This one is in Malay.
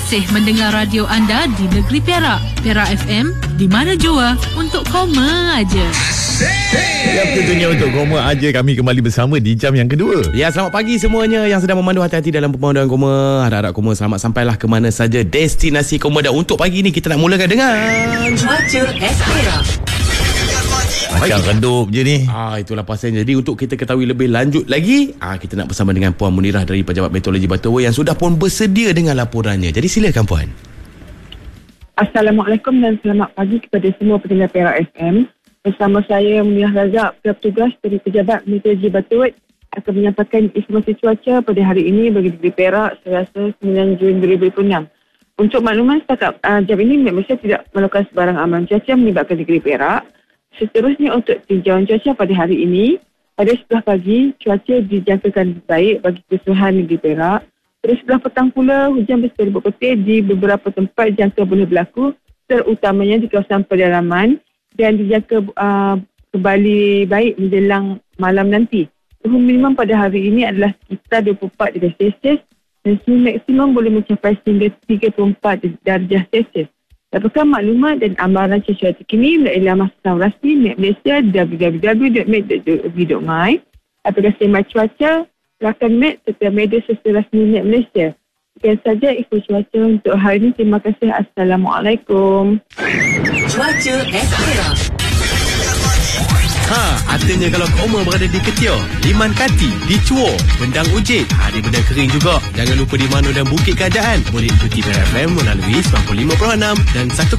masih mendengar radio anda di negeri Perak. Perak FM, di mana jua untuk koma aja. Ya, tentunya untuk koma aja kami kembali bersama di jam yang kedua. Ya, selamat pagi semuanya yang sedang memandu, hati-hati dalam pemanduan koma. Harap-harap koma selamat sampailah ke mana saja destinasi koma. Dan untuk pagi ni kita nak mulakan dengan Cuaca Espera. Macam redup je ni. Itulah pasalnya. Jadi untuk kita ketahui lebih lanjut lagi, kita nak bersama dengan Puan Munirah dari Pejabat Meteorologi Batu yang sudah pun bersedia dengan laporannya. Jadi silakan Puan. Assalamualaikum dan selamat pagi kepada semua pendengar Perak FM. Bersama saya Munirah Razak, petugas dari Pejabat Meteorologi Batu akan menyampaikan informasi cuaca pada hari ini bagi negeri Perak Selasa 9 Jun 2026. Untuk makluman setakat jam ini, Malaysia tidak melakukan sebarang amalan cuaca menyebabkan negeri Perak. Seterusnya untuk tinjauan cuaca pada hari ini, pada sebelah pagi cuaca dijangkakan baik bagi keseluruhan negeri Perak. Pada sebelah petang pula hujan berserabut petir di beberapa tempat jangka boleh berlaku, terutamanya di kawasan pedalaman, dan dijangka kembali baik menjelang malam nanti. Suhu minimum pada hari ini adalah sekitar 24 darjah Celsius dan suhu maksimum boleh mencapai sehingga 34 darjah Celsius. Dapatkan maklumat dan amaran cuaca terkini melalui laman resmi Met Malaysia www.met.gov.my, aplikasi My Cuaca, rakan Met serta media sosial rasmi Met Malaysia. Sekian saja info cuaca untuk hari ini. Terima kasih. Assalamualaikum. Cuaca Espera. Artinya kalau koma berada di Ketior, Liman Kati, di Chuo, Bendang Ujit, di Bendang Kering juga. Jangan lupa di Mano dan Bukit Kerajaan. Boleh ikuti Perak FM melalui 95.6 dan 1